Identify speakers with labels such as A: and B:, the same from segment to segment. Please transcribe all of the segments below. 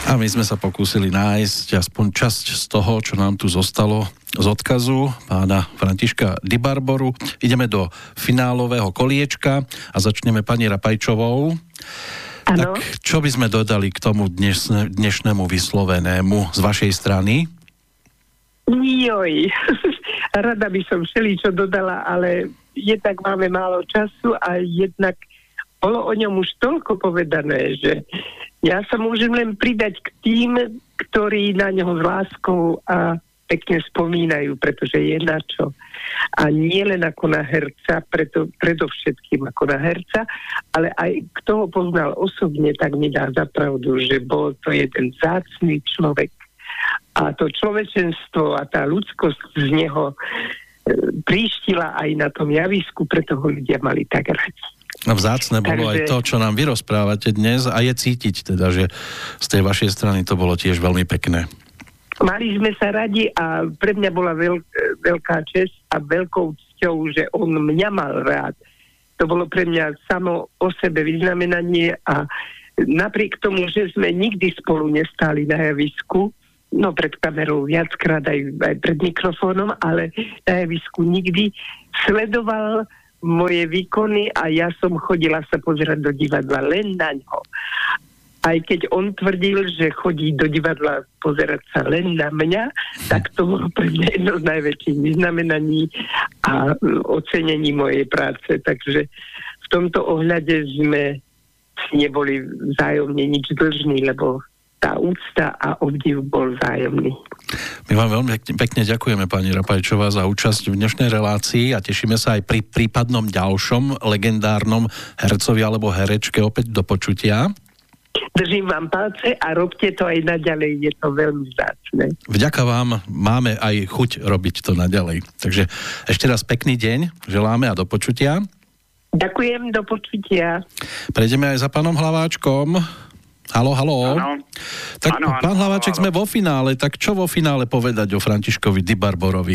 A: A my sme sa pokúsili nájsť aspoň časť z toho, čo nám tu zostalo z odkazu pána Františka Dybarboru. Ideme do finálového koliečka a začneme pani Rapajčovou. Ano. Tak čo by sme dodali k tomu dnešnému vyslovenému z vašej strany?
B: Joj, rada by som všeličo dodala, ale jednak máme málo času a jednak bolo o ňom už toľko povedané, že ja sa môžem len pridať k tým, ktorí na ňoho s láskou a pekne spomínajú, pretože je na čo. A nie len ako na herca, predovšetkým ako na herca, ale aj kto ho poznal osobne, tak mi dá za pravdu, že bol to jeden vzácny človek. A to človečenstvo a tá ľudskosť z neho príštila aj na tom javisku, preto ho ľudia mali tak radi.
A: A vzácne bolo aj to, čo nám vy rozprávate dnes a je cítiť teda, že z tej vašej strany to bolo tiež veľmi pekné.
B: Mali sme sa radi a pre mňa bola veľká česť a veľkou cťou, že on mňa mal rád. To bolo pre mňa samo o sebe vyznamenanie a napriek tomu, že sme nikdy spolu nestáli na javisku, no pred kamerou viackrát aj pred mikrofónom, ale na javisku nikdy, sledoval moje výkony a ja som chodila sa pozerať do divadla len na ňo. Aj keď on tvrdil, že chodí do divadla pozerať sa len na mňa, tak to bolo pre mňa jedno z najväčších vyznamenaní a ocenení mojej práce. Takže v tomto ohľade sme neboli vzájomne nič dlžní, lebo tá úcta a obdiv bol vzájomný.
A: My vám veľmi pekne ďakujeme, pani Rapajčová, za účasť v dnešnej relácii a tešíme sa aj pri prípadnom ďalšom legendárnom hercovi alebo herečke opäť do počutia.
B: Držím vám palce a robte to aj naďalej, je to veľmi vzácne.
A: Vďaka vám, máme aj chuť robiť to naďalej. Takže ešte raz pekný deň, želáme a do počutia.
B: Ďakujem, do počutia.
A: Prejdeme aj za pánom Hlaváčkom. Haló.
C: Áno.
A: Tak pán Hlaváček, sme vo finále, tak čo vo finále povedať o Františkovi Dybarborovi?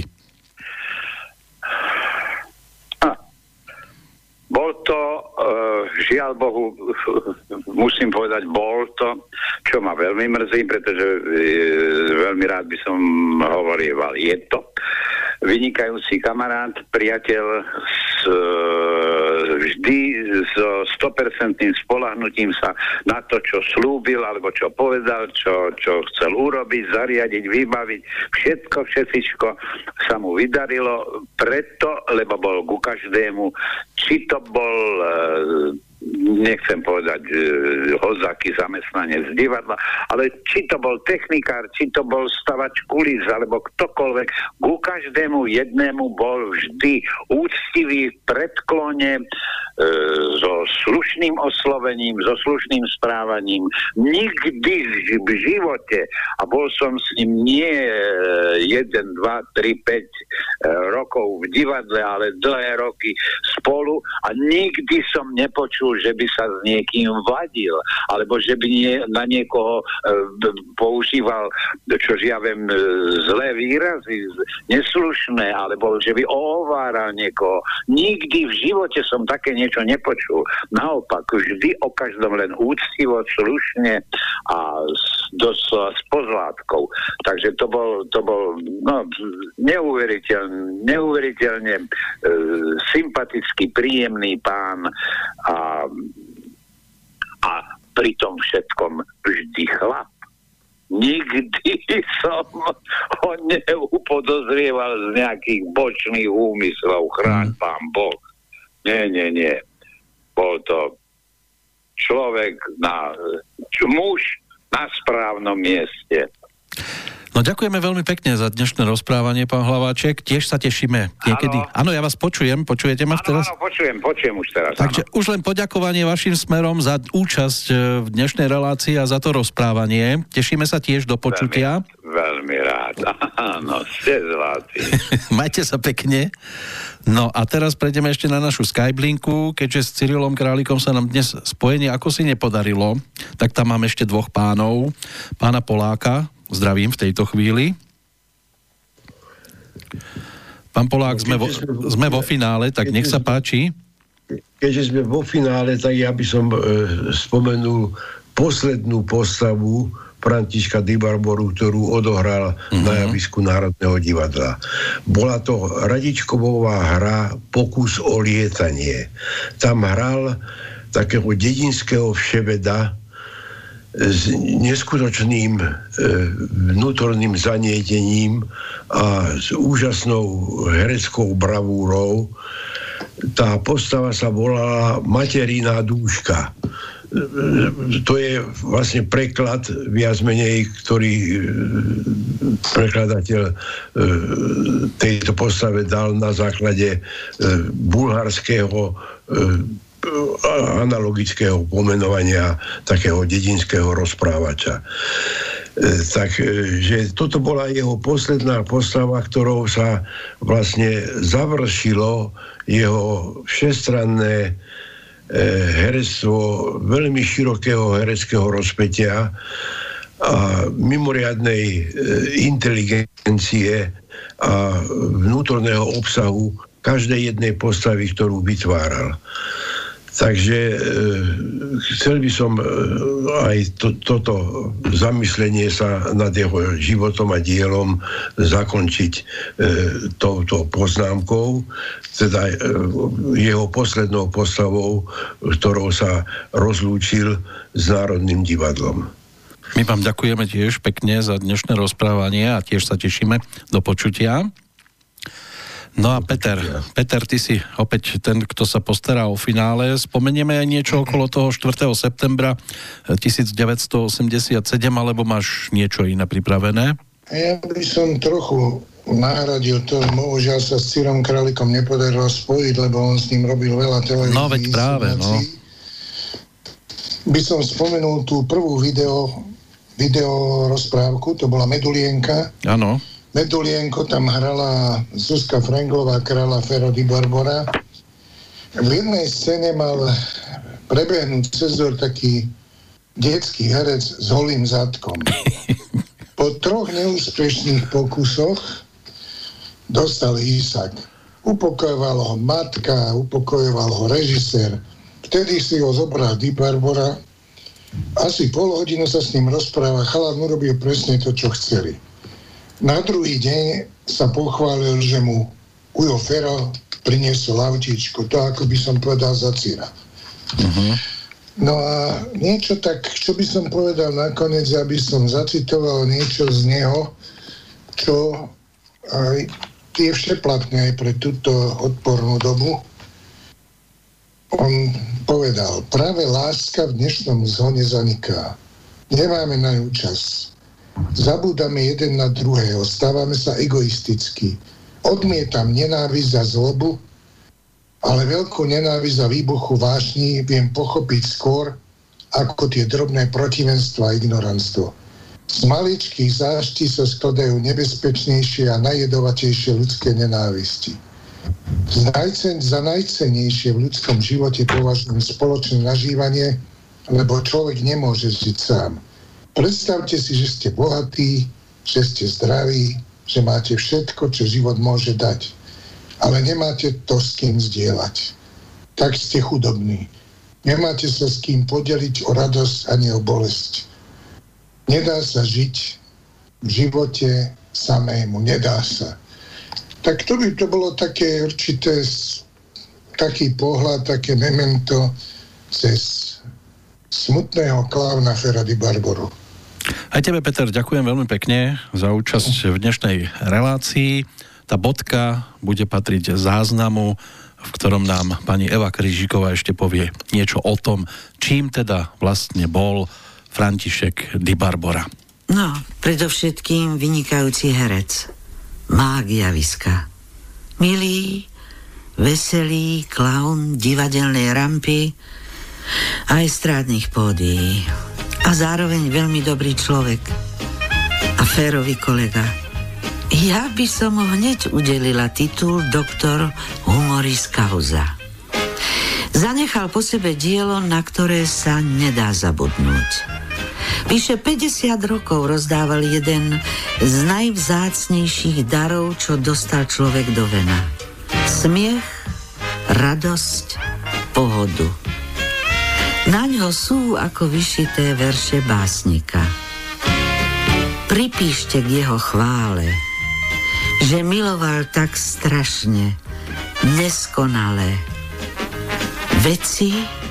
C: Bol to, žiaľ Bohu, musím povedať, bol to, čo ma veľmi mrzí, pretože veľmi rád by som hovorieval, je to vynikajúci kamarát, priateľ vždy so 100% spoľahnutím sa na to, čo slúbil, alebo čo povedal, čo chcel urobiť, zariadiť, vybaviť. Všetko sa mu vydarilo preto, lebo bol ku každému, či to bol nechcem povedať hozaký zamestnanec z divadla, ale či to bol technikár, či to bol stavač kulís, alebo ktokoľvek, ku každému jednému bol vždy úctivý v predklone, so slušným oslovením, so slušným správaním. Nikdy v živote, a bol som s ním nie 1, 2, 3, 5 rokov v divadle, ale dlhé roky spolu a nikdy som nepočul, že by sa s niekým vadil, alebo že by na niekoho používal, čo ja viem, zlé výrazy, neslušné, alebo že by ohováral niekoho. Nikdy v živote som také niečo nepočul. Naopak, vždy o každom len úctivo, slušne a s pozlátkou. Takže to bol neuveriteľne sympatický, príjemný pán a pri tom všetkom vždy chlap. Nikdy som ho neupodozrieval z nejakých bočných úmyslov. Chráň pán Boh. Nie. Bol to človek muž na správnom mieste.
A: No ďakujeme veľmi pekne za dnešné rozprávanie, pán Hlaváček. Tiež sa tešíme niekedy. Áno, ja vás počujem. Počujete ma teraz?
C: Áno, počujem už teraz.
A: Takže už len poďakovanie vašim smerom za účasť v dnešnej relácii a za to rozprávanie. Tešíme sa tiež do počutia.
C: Veľmi rád. Áno, ste zlatí.
A: Majte sa pekne. No a teraz prejdeme ešte na našu Skyblinku, keďže s Cyrilom Králikom sa nám dnes spojenie ako si nepodarilo, tak tam máme ešte dvoch pánov. Pána Poláka, zdravím v tejto chvíli. Pán Polák, sme vo finále, tak nech sa páči.
D: Keďže sme vo finále, tak ja by som spomenul poslednú postavu Františka Dybarboru, ktorú odohral na javisku Národného divadla. Bola to Radičkovová hra Pokus o lietanie. Tam hral takého dedinského vševeda s neskutočným vnútorným zanietením a s úžasnou hereckou bravúrou. Tá postava sa volala Materiná dúška. To je vlastne preklad viac menej, ktorý prekladateľ tejto postave dal na základe bulharského analogického pomenovania takého dedinského rozprávača. Takže toto bola jeho posledná postava, ktorou sa vlastne završilo jeho všestranné herectvo veľmi širokého hereckého rozpätia a mimoriadnej inteligencie a vnútorného obsahu každej jednej postavy, ktorú vytváral. Takže chcel by som aj toto zamyslenie sa nad jeho životom a dielom zakončiť touto poznámkou, teda jeho poslednou postavou, ktorou sa rozlúčil s Národným divadlom.
A: My vám ďakujeme tiež pekne za dnešné rozprávanie a tiež sa tešíme do počutia. No a Peter, ty si opäť ten, kto sa postará o finále. Spomenieme aj niečo okolo toho 4. septembra 1987, alebo máš niečo iné pripravené?
E: Ja by som trochu nahradil to, bohužiaľ sa s Círom Králikom nepodarilo spojiť, lebo on s ním robil veľa televízií.
A: No veď práve, no.
E: By som spomenul tú prvú video rozprávku, to bola Medulienka.
A: Áno.
E: Medulienko tam hrala Zuzka Frenglová, kráľa Fero Dybarbora. V jednej scéne mal prebehnúť cez dvor taký detský herec s holým zadkom. Po 3 neúspešných pokusoch dostal Ísak. Upokojoval ho matka, upokojoval ho režisér. Vtedy si ho zobral Dybarbora. Asi pol hodinu sa s ním rozpráva. Chalan urobil presne to, čo chceli. Na druhý deň sa pochválil, že mu Ujo Fero priniesol autíčko. To ako by som povedal za Círa. No a niečo tak, čo by som povedal nakoniec, aby som zacitoval niečo z neho, čo je všeplatné aj pre túto odpornú dobu. On povedal, práve láska v dnešnom zhone zaniká. Nemáme na ňu čas. Zabúdame jeden na druhého, stávame sa egoistickí. Odmietam nenávisť a zlobu, ale veľkú nenávisť a výbuchu vášní viem pochopiť skôr, ako tie drobné protivenstva a ignoranstvo. Z maličkých záští sa skladajú nebezpečnejšie a najjedovatejšie ľudské nenávisti. Za najcennejšie v ľudskom živote považujem spoločné nažívanie, lebo človek nemôže žiť sám. Predstavte si, že ste bohatí, že ste zdraví, že máte všetko, čo život môže dať. Ale nemáte to s kým zdieľať. Tak ste chudobní. Nemáte sa s kým podeliť o radosť ani o bolesť. Nedá sa žiť v živote samému. Nedá sa. Tak to by to bolo také určité, taký pohľad, také memento cez smutného klauna Fera Dybarboru.
A: Aj tebe, Peter, ďakujem veľmi pekne za účasť v dnešnej relácii. Tá bodka bude patriť záznamu, v ktorom nám pani Eva Kryžíková ešte povie niečo o tom, čím teda vlastne bol František Dybarbora.
F: No, predovšetkým vynikajúci herec. Mák javiska. Milý, veselý klaun divadelnej rampy a estrádnych pódií. A zároveň veľmi dobrý človek. A férový kolega. Ja by som mu hneď udelila titul doktor humoris causa. Zanechal po sebe dielo, na ktoré sa nedá zabudnúť. Vyše 50 rokov rozdával jeden z najvzácnejších darov, čo dostal človek do vena. Smiech, radosť, pohodu. Naňho sú ako vyšité verše básnika. Pripíšte k jeho chvále, že miloval tak strašne, neskonale veci